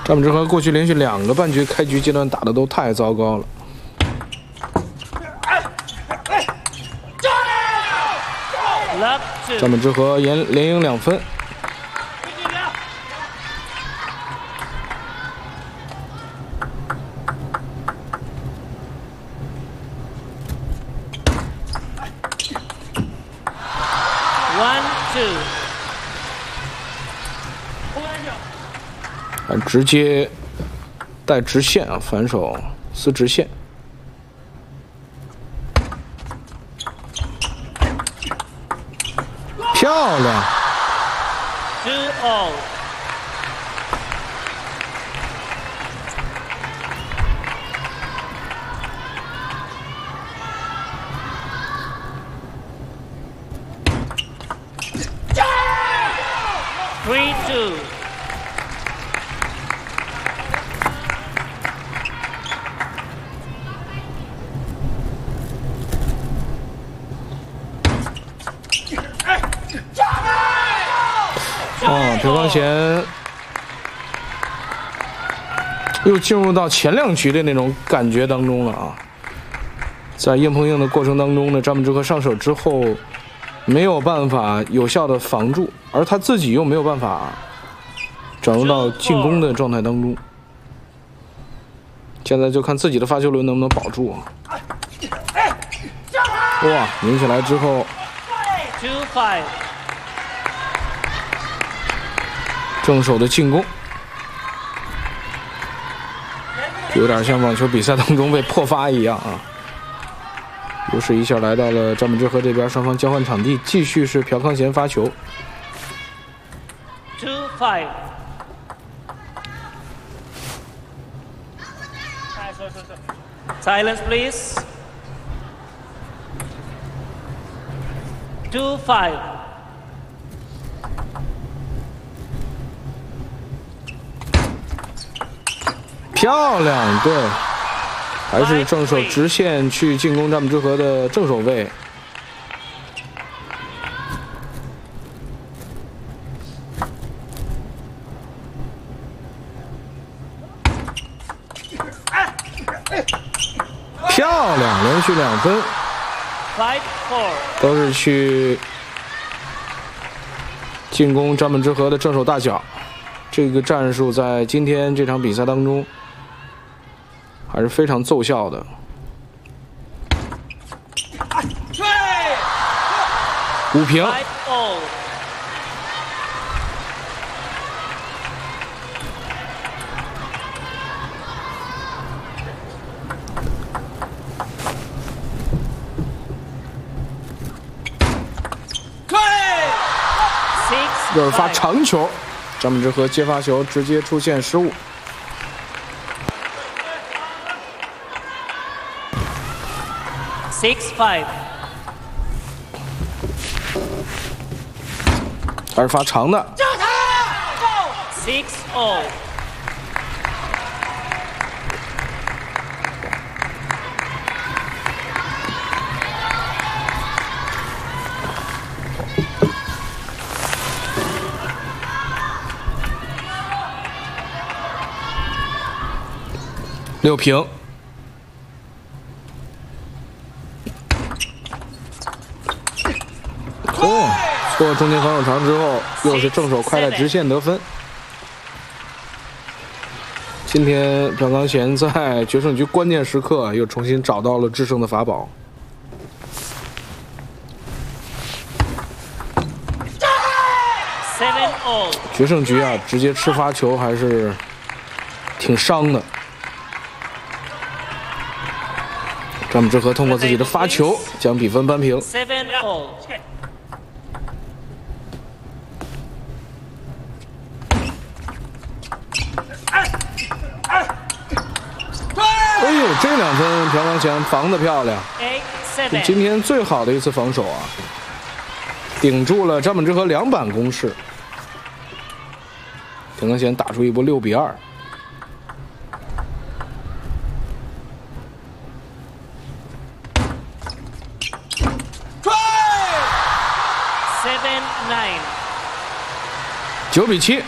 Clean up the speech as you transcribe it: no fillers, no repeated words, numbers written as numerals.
张本智和过去连续2个半局开局阶段打的都太糟糕了。张本智和连赢2分。 直接带直线啊，反手撕直线，漂亮。 2-all。 3-2。 朴康贤又进入到前2局的那种感觉当中了啊！在硬碰硬的过程当中呢，张本智和上手之后没有办法有效的防住，而他自己又没有办法转入到进攻的状态当中。现在就看自己的发球轮能不能保住啊！哇，拧起来之后。 2-5。 正手的进攻，有点像网球比赛当中被破发一样啊！优势一下来到了张本智和这边，双方交换场地，继续是朴康贤发球。 2-5。Silence, please. 2-5。 漂亮，对，还是正手直线去进攻张本智和的正手位。漂亮，连续2分， 5-4。 都是去进攻张本智和的正手大脚。这个战术在今天这场比赛当中。 还是非常奏效的。5平。又是发长球，张本智和接发球直接出现失误。 6-5。 还是发长的。 6-0。 6平。 过中间防守长之后，又是正手快带直线得分。今天朴康贤在决胜局关键时刻又重新找到了制胜的法宝。 7-all。 决胜局啊，直接吃发球还是挺伤的。张本智和通过自己的发球将比分扳平。 7-all。 哎呦，这2分朴康贤防得漂亮，是今天最好的一次防守啊，顶住了张本智和2板攻势。朴康贤打出一波6-2。9-7。